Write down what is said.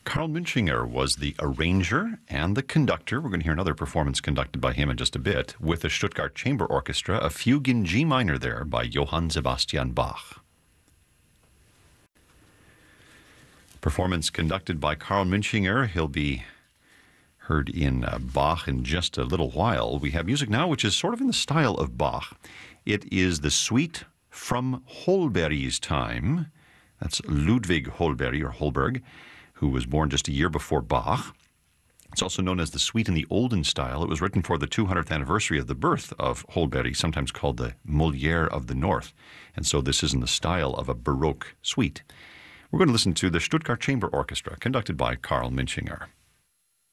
Carl Münchinger was the arranger and the conductor. We're going to hear another performance conducted by him in just a bit with the Stuttgart Chamber Orchestra, a fugue in G minor there by Johann Sebastian Bach. Performance conducted by Carl Münchinger. He'll be heard in Bach in just a little while. We have music now which is sort of in the style of Bach. It is the suite from Holberg's time. That's Ludwig Holberg, or Holberg, who was born just a year before Bach. It's also known as the Suite in the Olden Style. It was written for the 200th anniversary of the birth of Holberg, sometimes called the Molière of the North. And so this is in the style of a Baroque suite. We're going to listen to the Stuttgart Chamber Orchestra, conducted by Carl Münchinger.